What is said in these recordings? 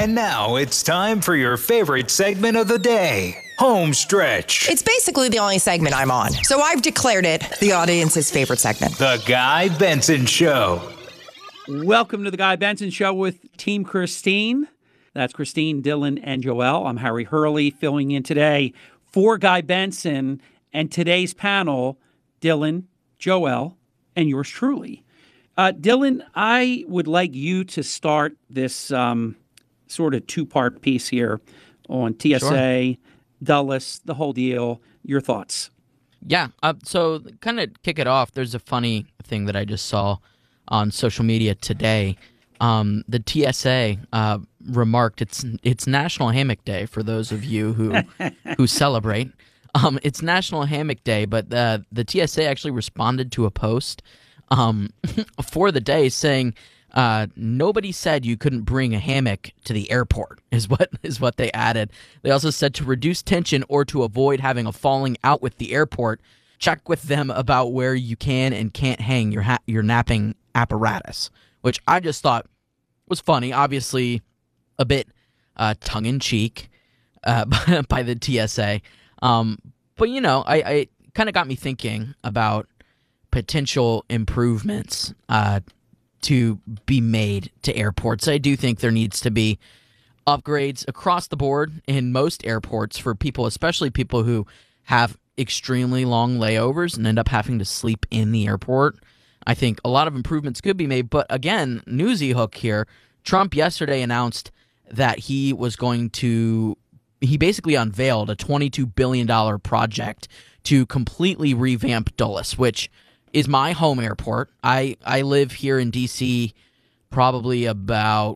And now it's time for your favorite segment of the day, Home Stretch. It's basically the only segment I'm on, so I've declared it the audience's favorite segment. The Guy Benson Show. Welcome to The Guy Benson Show with Team Christine. That's Christine, Dylan, and Joelle. I'm Harry Hurley, filling in today for Guy Benson. And today's panel, Dylan, Joelle, and yours truly. Dylan, I would like you to start this sort of two-part piece here on TSA, Dulles, the whole deal. Your thoughts? Yeah, so kind of kick it off, there's a funny thing that I just saw on social media today. The TSA remarked it's National Hammock Day for those of you who celebrate. It's National Hammock Day, but the TSA actually responded to a post for the day saying nobody said you couldn't bring a hammock to the airport is what they added. They also said to reduce tension or to avoid having a falling out with the airport, check with them about where you can and can't hang your napping apparatus, which I just thought was funny. Obviously, a bit tongue-in-cheek by the TSA. But, you know, I kind of got me thinking about potential improvements to be made to airports. I do think there needs to be upgrades across the board in most airports for people, especially people who have extremely long layovers and end up having to sleep in the airport. I think a lot of improvements could be made. But again, newsy hook here. Trump yesterday announced that he basically unveiled a $22 billion project to completely revamp Dulles, which is my home airport. I live here in D.C. probably about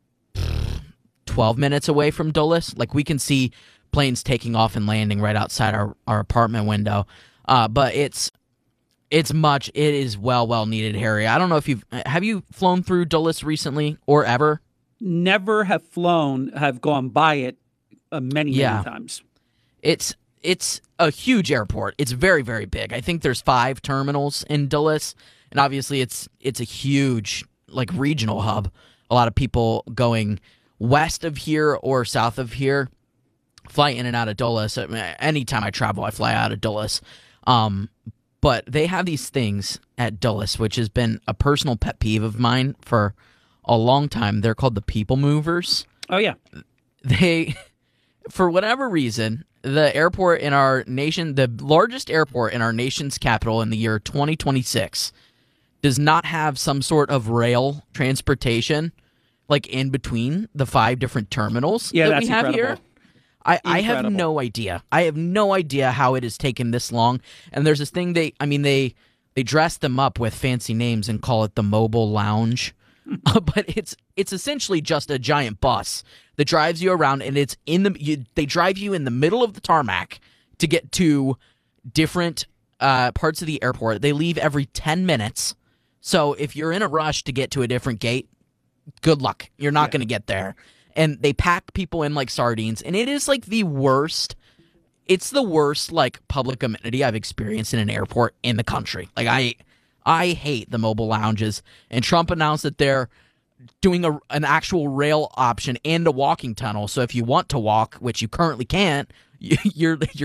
12 minutes away from Dulles. Like, we can see planes taking off and landing right outside our apartment window. But it is well needed, Harry. I don't know if have you flown through Dulles recently or ever? Never have flown, have gone by it many times. It's a huge airport. It's very, very big. I think there's 5 terminals in Dulles, and obviously it's a huge regional hub. A lot of people going west of here or south of here fly in and out of Dulles. Anytime I travel, I fly out of Dulles. But they have these things at Dulles, which has been a personal pet peeve of mine for a long time. They're called the people movers. Oh, yeah. For whatever reason, the airport in our nation, the largest airport in our nation's capital in the year 2026, does not have some sort of rail transportation in between the 5 different terminals that we have incredible. here. I have no idea. I have no idea how it has taken this long. And there's this thing they dress them up with fancy names and call it the mobile lounge. But it's essentially just a giant bus that drives you around, and it's they drive you in the middle of the tarmac to get to different parts of the airport. They leave every 10 minutes. So if you're in a rush to get to a different gate, good luck. You're not going to get there. And they pack people in like sardines, and it is the worst. It's the worst public amenity I've experienced in an airport in the country. I hate the mobile lounges, and Trump announced that they're doing an actual rail option and a walking tunnel. So if you want to walk, which you currently can't, you're